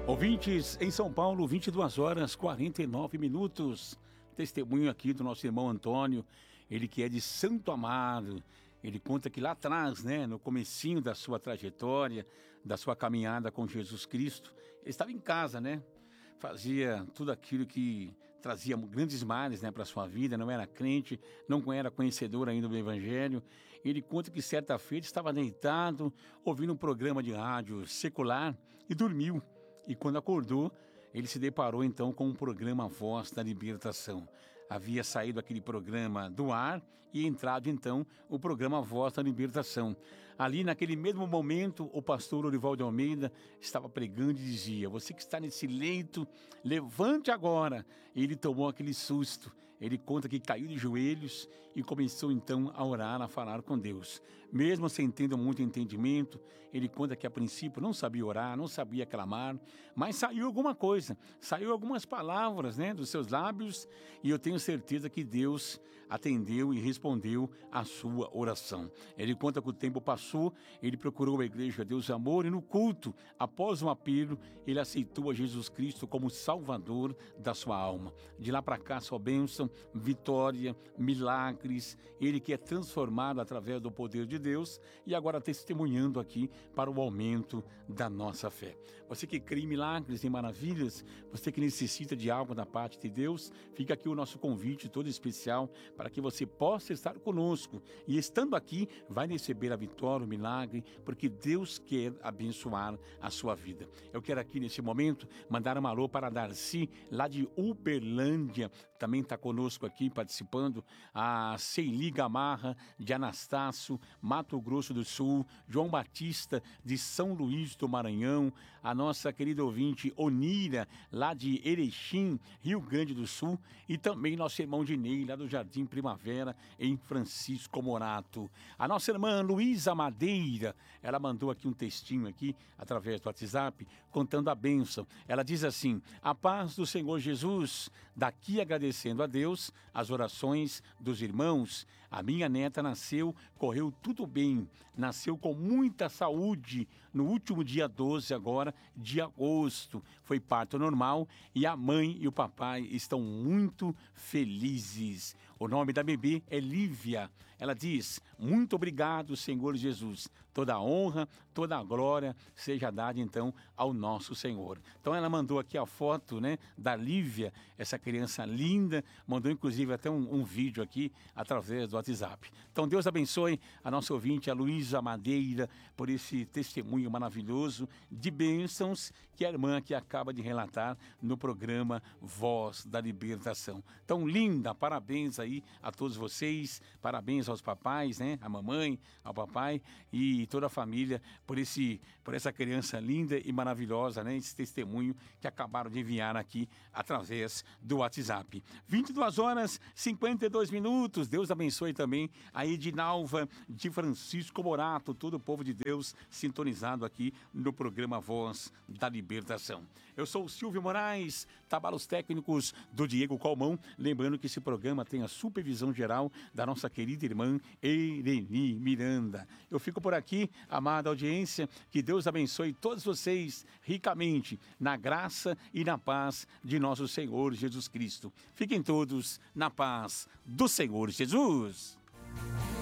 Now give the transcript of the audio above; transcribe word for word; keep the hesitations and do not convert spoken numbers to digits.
Ouvintes, em São Paulo, vinte e duas horas e quarenta e nove minutos. Testemunho aqui do nosso irmão Antônio, ele que é de Santo Amaro. Ele conta que lá atrás, né, no comecinho da sua trajetória, da sua caminhada com Jesus Cristo, ele estava em casa, né? Fazia tudo aquilo que trazia grandes males, né, para a sua vida, não era crente, não era conhecedor ainda do Evangelho. Ele conta que certa feita estava deitado, ouvindo um programa de rádio secular e dormiu. E quando acordou, ele se deparou então com o programa Voz da Libertação. Havia saído aquele programa do ar e entrado então o programa Voz da Libertação. Ali naquele mesmo momento, o pastor Orival de Almeida estava pregando e dizia: você que está nesse leito, levante agora. E ele tomou aquele susto. Ele conta que caiu de joelhos e começou então a orar, a falar com Deus. Mesmo sem tendo muito entendimento, ele conta que a princípio não sabia orar, não sabia clamar, mas saiu alguma coisa, saiu algumas palavras, né, dos seus lábios, e eu tenho certeza que Deus atendeu e respondeu a sua oração. Ele conta que o tempo passou, ele procurou a igreja Deus Amor e no culto, após um apelo, ele aceitou a Jesus Cristo como Salvador da sua alma. De lá para cá, sua bênção, vitória, milagres, ele que é transformado através do poder de Deus e agora testemunhando aqui para o aumento da nossa fé. Você que crê em milagres e maravilhas, você que necessita de algo da parte de Deus, fica aqui o nosso convite todo especial para que você possa estar conosco e estando aqui vai receber a vitória, o milagre, porque Deus quer abençoar a sua vida. Eu quero aqui nesse momento mandar um alô para Darcy, lá de Uberlândia, também está conosco aqui participando, a Ceili Gamarra de Anastácio, Mato Grosso do Sul, João Batista de São Luís do Maranhão, a nossa querida ouvinte Onira, lá de Erechim, Rio Grande do Sul, e também nosso irmão Dinei, lá do Jardim Primavera, em Francisco Morato. A nossa irmã Luísa Madeira, ela mandou aqui um textinho aqui, através do WhatsApp, contando a bênção. Ela diz assim: a paz do Senhor Jesus, daqui agradecendo a Deus as orações dos irmãos. A minha neta nasceu, correu tudo bem, nasceu com muita saúde no último dia doze agora de agosto. Foi parto normal e a mãe e o papai estão muito felizes. O nome da bebê é Lívia. Ela diz: muito obrigado, Senhor Jesus. Toda a honra, toda a glória seja dada então ao nosso Senhor. Então ela mandou aqui a foto, né, da Lívia, essa criança linda, mandou inclusive até um, um vídeo aqui através do WhatsApp. Então Deus abençoe a nossa ouvinte, a Luísa Madeira, por esse testemunho maravilhoso de bênçãos que a irmã que acaba de relatar no programa Voz da Libertação. Então linda, parabéns aí a todos vocês, parabéns aos papais, né, a mamãe, ao papai e toda a família por esse, por essa criança linda e maravilhosa, né, esse testemunho que acabaram de enviar aqui através do WhatsApp. vinte e duas horas e cinquenta e dois minutos. Deus abençoe também a Edinalva de Francisco Morato, todo o povo de Deus sintonizado aqui no programa Voz da Libertação. Eu sou o Silvio Moraes, trabalhos técnicos do Diego Calmon, lembrando que esse programa tem a supervisão geral da nossa querida irmã Ereni Miranda. Eu fico por aqui, amada audiência, que Deus abençoe todos vocês ricamente na graça e na paz de nosso Senhor Jesus Cristo. Fiquem todos na paz do Senhor Jesus.